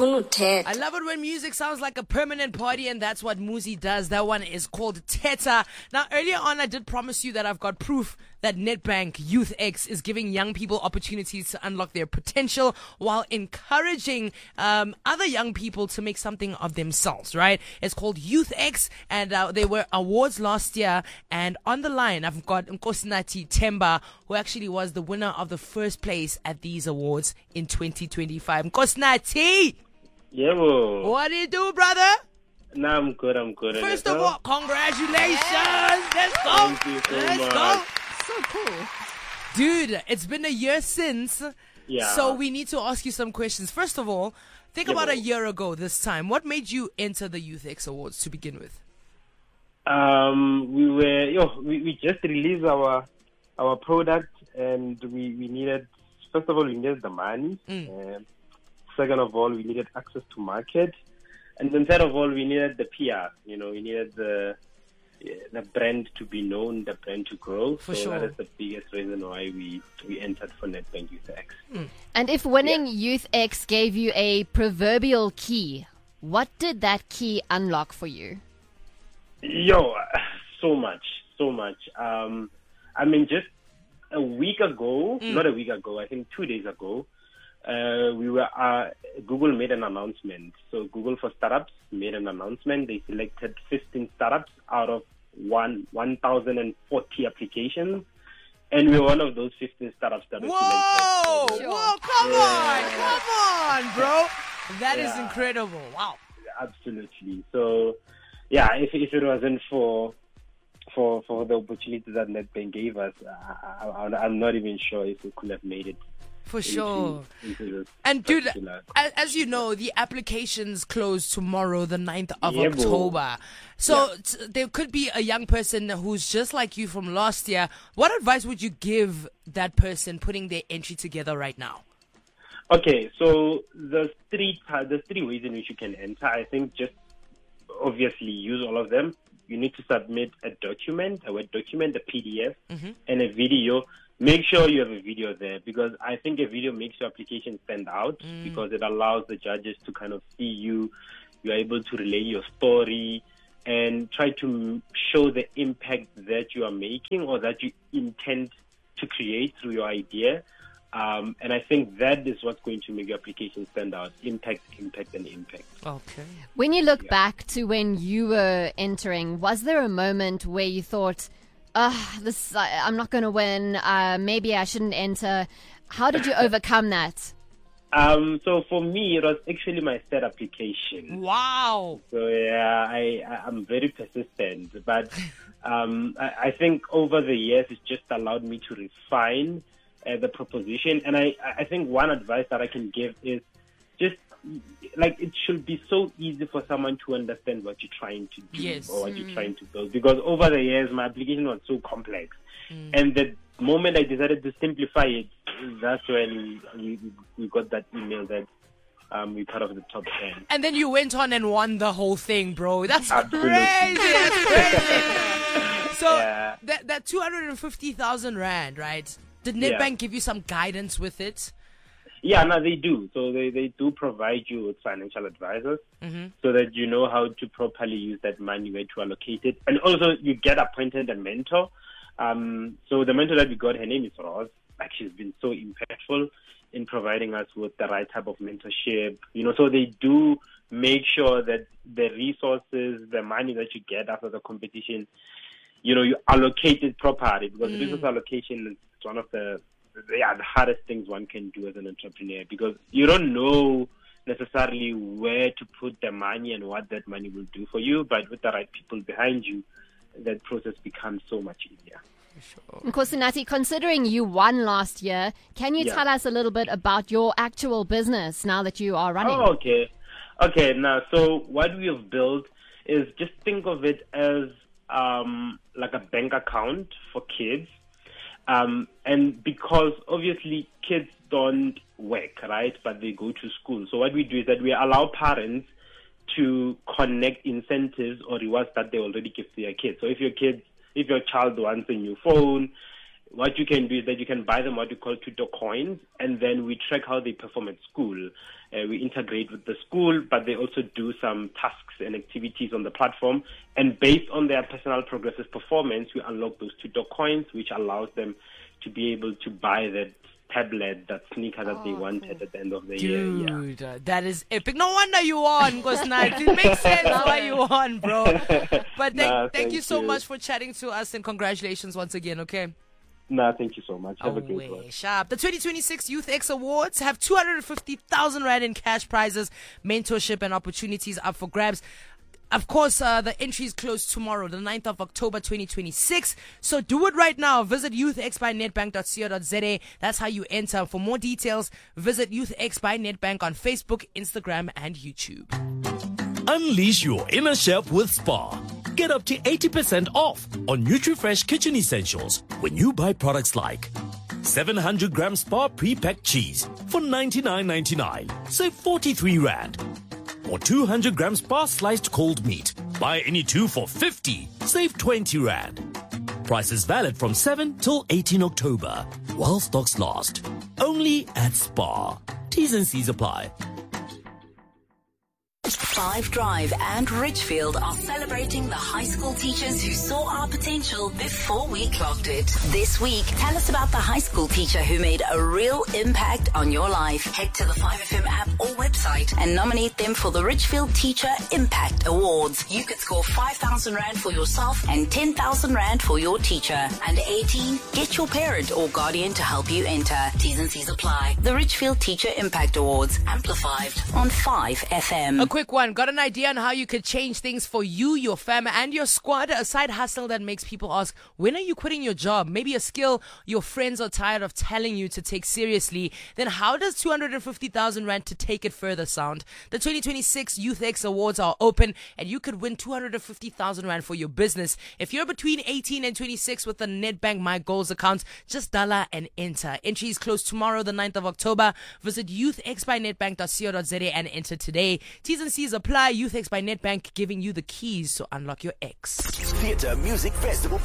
I love it when music sounds like a permanent party, and that's what Muzi does. That one is called Teta. Now, earlier on, I did promise you that I've got proof that Nedbank Youth X is giving young people opportunities to unlock their potential while encouraging other young people to make something of themselves, right? It's called Youth X, and there were awards last year. And on the line, I've got Nkosinathi Temba, who actually was the winner of the first place at these awards in 2025. Nkosinathi! Yeah, well. What do you do, brother? Nah, I'm good. First of all, congratulations! Let's go! Thank you so Let's much. go! So cool. Dude, it's been a year since. Yeah. So we need to ask you some questions. First of all, think Yeah, about a well. year ago this time. What made you enter the Youth X Awards to begin with? We just released our product, and we needed, first of all, we needed the money. Second of all, we needed access to market, and then third of all, we needed the PR. We needed the brand to be known, the brand to grow. For so sure. that is the biggest reason why we entered for Nedbank Youth X. And if winning Youth X gave you a proverbial key, what did that key unlock for you? So much. Just a week ago, not a week ago, I think 2 days ago, Google made an announcement. So Google for Startups made an announcement. They selected 15 startups out of 1,040 applications. And we were one of those 15 startups that were Whoa! selected. Whoa, come on, bro. That is Yeah. incredible. Wow. Absolutely. So, if it wasn't for the opportunity that Nedbank gave us, I'm not even sure if we could have made it. For sure. Into this And dude, particular- as you know, the applications close tomorrow, the 9th of Yeah, bro. October. So there could be a young person who's just like you from last year. What advice would you give that person putting their entry together right now? Okay, so the three ways in which you can enter, I think just obviously use all of them. You need to submit a document, a Word document, a PDF, and a video. Make sure you have a video there, because I think a video makes your application stand out, because it allows the judges to kind of see you. You're able to relay your story and try to show the impact that you are making or that you intend to create through your idea. And I think that is what's going to make your application stand out. Impact, and impact. Okay. When you look back to when you were entering, was there a moment where you thought, I'm not going to win, maybe I shouldn't enter? How did you overcome that? So for me, it was actually my third application. Wow. So I'm very persistent, but I think over the years it's just allowed me to refine the proposition. And I think one advice that I can give is just it should be so easy for someone to understand what you're trying to do or what you're trying to build. Because over the years my application was so complex, and the moment I decided to simplify it, that's when we got that email that we're part of the top 10. And then you went on and won the whole thing, bro. That's Absolutely. crazy. That's crazy. So Yeah. that 250,000 rand, right? Did Nedbank give you some guidance with it? Yeah, no, they do. So they do provide you with financial advisors so that you know how to properly use that money, where to allocate it. And also you get appointed a mentor. So the mentor that we got, her name is Roz. She's been so impactful in providing us with the right type of mentorship. So they do make sure that the resources, the money that you get after the competition, you allocate it properly, because resource allocation is one of the hardest things one can do as an entrepreneur, because you don't know necessarily where to put the money and what that money will do for you. But with the right people behind you, that process becomes so much easier. Nkosinathi, considering you won last year, can you tell us a little bit about your actual business now that you are running? Oh, okay. Okay, now, so what we have built is, just think of it as like a bank account for kids. And because obviously kids don't work, right, but they go to school. So what we do is that we allow parents to connect incentives or rewards that they already give to their kids. So if your child wants a new phone, what you can do is that you can buy them what you call tutor coins, and then we track how they perform at school. We integrate with the school, but they also do some tasks and activities on the platform. And based on their personal progressive performance, we unlock those Tutor coins, which allows them to be able to buy that tablet, that sneaker that they wanted at the end of the year. Dude, that is epic. No wonder you won, Gosnat. It makes sense why you won, bro. But thank you so much for chatting to us, and congratulations once again, okay? Thank you so much. Have a great one. Sharp. The 2026 Youth X Awards have 250,000 Rand in cash prizes, mentorship, and opportunities up for grabs. Of course, the entries close tomorrow, the 9th of October, 2026. So do it right now. Visit youthxbynetbank.co.za. That's how you enter. For more details, visit YouthX by Netbank on Facebook, Instagram, and YouTube. Unleash your inner chef with Spar. Get up to 80% off on NutriFresh kitchen essentials when you buy products like 700 gram Spar pre-packed cheese for $99.99. Save 43 Rand. Or 200 grams Spar sliced cold meat. Buy any two for 50. Save 20 Rand. Prices valid from 7 till 18 October. While stocks last. Only at Spar. T's and C's apply. 5 Drive and Richfield are celebrating the high school teachers who saw our potential before we clocked it. This week, tell us about the high school teacher who made a real impact on your life. Head to the 5FM app or website and nominate them for the Richfield Teacher Impact Awards. You could score 5,000 Rand for yourself and 10,000 Rand for your teacher. Under 18, get your parent or guardian to help you enter. T's and C's apply. The Richfield Teacher Impact Awards, amplified on 5FM. A quick one. Got an idea on how you could change things for you, your family, and your squad? A side hustle that makes people ask, when are you quitting your job? Maybe a skill your friends are tired of telling you to take seriously. Then how does 250,000 Rand to take it further sound? The 2026 Youth X Awards are open, and you could win 250,000 Rand for your business. If you're between 18 and 26 with the Nedbank My Goals account, just dollar and enter. Entries close tomorrow, the 9th of October. Visit youthxbynetbank.co.za and enter today. T's and C's apply. YouthX by Netbank, giving you the keys to unlock your X. Theatre Music Festival